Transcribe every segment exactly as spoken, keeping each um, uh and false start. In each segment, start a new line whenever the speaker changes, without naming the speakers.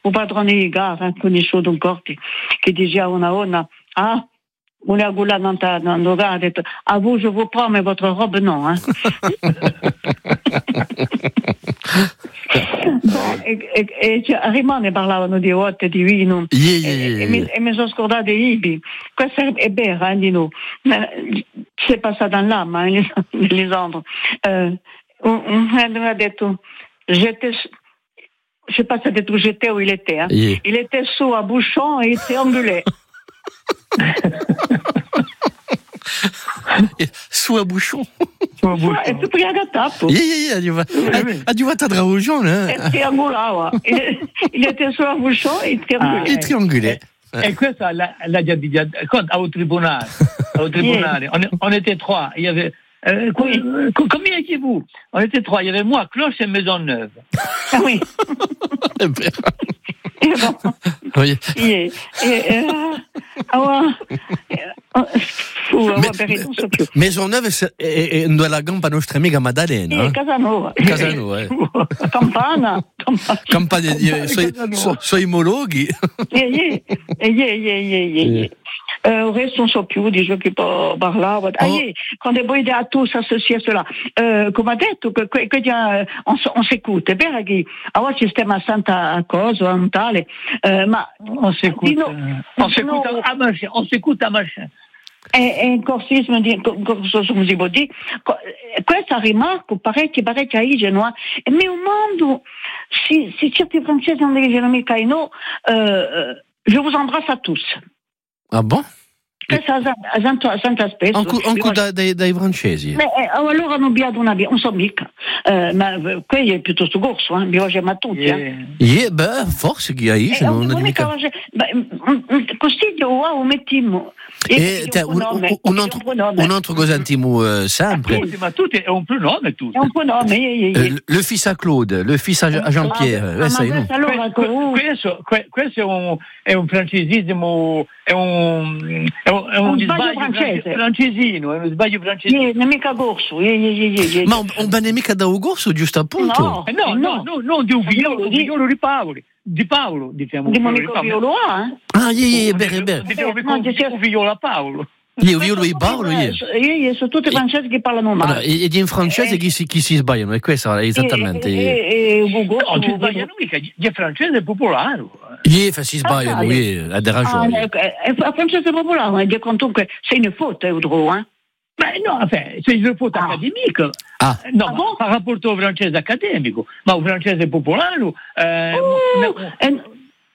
un padrone di gara, conosciuto un corti, che diceva una onna, ah, una gola non ta, non ha detto, a vous je vous prends, mais votre robe non, hein. Bon, e, e, e cioè, rimane parlavano di volte di vino
yeah, yeah, yeah,
e, e, mi, e mi sono scordata di Ibi. Questa è, è vera, eh, di noi. C'est pas ça dans l'âme, hein, Lisandro. Euh, un, un mi ha detto, j'étais, je sais pas si ha detto j'étais ou il était, hein.
Yeah.
Il était sous à bouchon et il triangulait.
Su a bouchon.
E tu prega tappo.
Yeah, yeah, yeah, adiuva, adiuva ta draugione.
E triangolava. Il était sous à bouchon et il triangulait.
Il triangulait.
E, e questa l'ha, l'ha già detto au tribunale. Au tribunale. On, on était trois. Il y avait. Euh, oui. Combien étiez-vous? On était trois. Il y avait moi, Cloche et Maisonneuve.
Ah oui.
È vero.
E bon.
Oui.
E, e, allora, fu, vabbè, non so più.
Maisonneuve è la gamba nostra amica Maddalena.
Eh, Casanova.
Casanova, eh.
Campana. Campana.
Campana di suoi, su, suoi omologhi.
E, e, e, e, e. Euh, au reste, on ne sait plus des gens qui parlaient. Ah, oh. Quand des boys à tous associés à cela. Euh, come ha detto, que, que, que, on, on s'écoute. È vero che oggi il sistema santa cosa, un tale, uh, ma
on s'écoute. No, on s'écoute no, à marcher. On s'écoute à marcher.
È un corsismo di, come si può dire, questa rimarco parecchio, parecchio a Igenoa, ma un mondo, si, si certi francesi non dicono mica no, uh, je vous embrasse à tous.
Ah bon?
Questo è sempre spesso.
Anche da, dai, dai francesi?
Beh, allora non abbiamo una via, non so mica. Eh, ma qui è piuttosto corso, eh? Biogema a tutti.
Yeah,
eh.
yeah beh, forse che hai,
eh, non è mica. Così lo mettiamo.
E te, un, un, un, altro, un altro cosa intimo uh, sempre.
Tutti, ma tutti è un pronome tutto.
È un pronome. Yeah, yeah.
Uh, le fils à Claude, le fils à, à Jean-Pierre.
Ah, ah, ma allora,
questo, questo è un, è un francesismo, è un, è un, è un,
un
sbaglio
francese.
francesino, è uno sbaglio francesino.
Yeah, non è mica corso. Yeah, yeah, yeah, yeah.
Ma non è mica da Ugosso, giusto appunto?
No,
eh no, no, no, no, di un figliolo, di figliolo di Paolo. Di Paolo, diciamo.
Di Monico Violo, eh?
Ah, yeah, yeah, bene, bene.
Diciamo un figliolo a Paolo.
Io, io lui Paolo, io.
Io sono tutti francesi che parlano male.
Allora, e, e in francese chi si, chi si sbagliano, è questo esattamente.
E, e, e Ugo,
no, si sbagliano mica, è francese popolare.
Gli si sbagliano, lui ha ragione.
È francese popolare, è comunque c'est une faute, Eudro, eh?
Ma no, enfin, c'est une faute ah. accademique.
Ah.
No,
ah
ma
bon?
par rapport au francese accademico, ma un francese popolare. Eh,
oh,
no,
è,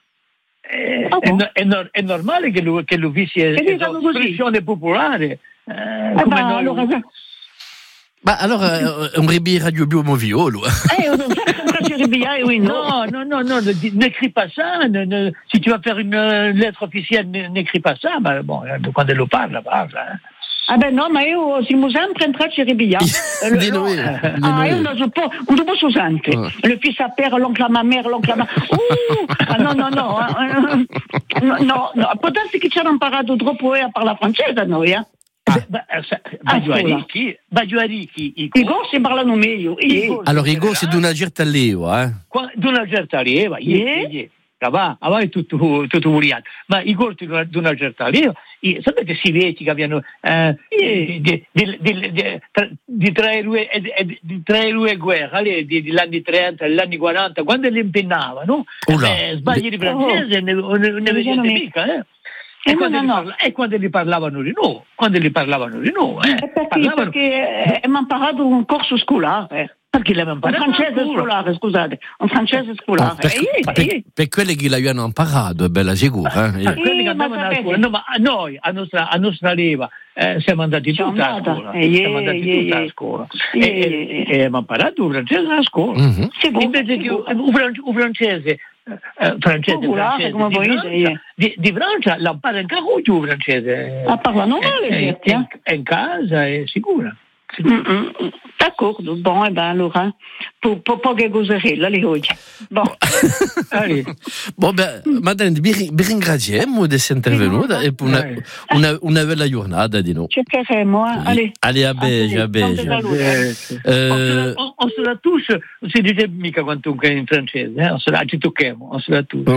è, ah, bon? è, è, no, è normale che lo, che lo visi espressione popolare. Eh,
eh
come
bah,
noi...
allora,
ma allora un ribbi radio biomo violo.
Eh, oui,
non, non, non, non, n'écris pas ça. Ne, ne, si tu vas faire une lettre officielle, n'écris pas ça. Ma bon, quand elle le parle, parle. Hein.
Ah ben no, ma io siamo sempre entrati a Ribia.
Di noi.
Ah, io non so po', un po' susante. Oh. Le fils à père, l'oncle à ma mère, l'oncle à ma... Uh, ah, no, no, no. No, no, no. Può darsi che ci hanno imparato troppo a parlare francese noi, eh?
Bagiuarichi,
i gossi parlano meglio.
Allora, i gossi di una certa leva, eh?
Di una certa leva, yeah. Va, avanti tutto, tutto muriato. Ma i corti di una certa leva, sapete, si vede che abbiano eh, di, di, di, di, di tre due guerre, degli anni trenta, degli anni quaranta, quando li impennavano, eh, sbagli di francese, oh. ne, ne, ne vedete mica, eh? E, eh, quando no, no. Parla- e quando li parlavano di noi, quando li parlavano di noi, eh?
Perché,
parlavano...
perché eh, mi hanno imparato un corso scolare.
Perché l'abbiamo imparato?
Un francese scolare, scusate, un francese scolare.
Oh, per,
eh,
per,
eh.
per quelli che l'abbiano imparato, è bella sicura. Eh?
Per quelli che andavano a scuola, no, ma a noi, a nostra, a nostra leva, eh, siamo andati tutti a scuola.
Eh, yeah,
siamo andati
yeah,
tutti
yeah.
a scuola.
Yeah,
e,
yeah.
e, e abbiamo imparato un francese a scuola.
Mm-hmm.
Invece che un francese... Eh, francese,
popolare,
francese
come
di,
voi
Francia,
dite,
di, di Francia la impara anche oggi un francese.
Ah, parlano male,
è,
certi,
è, è in casa, è sicura.
Mm-hmm. D'accordo, bon, e eh ben allora, po- po- poche coserelle le oggi. Bon.
Bon, ben, madame, vi, vi ringraziamo di essere intervenuta e una, una, una bella giornata di noi.
Cercheremo, eh? Allez.
Allez, a beige, a beige.
On se la touche, si dice mica quantunque in francese, eh? on se la ci tocchiamo, on se la touche.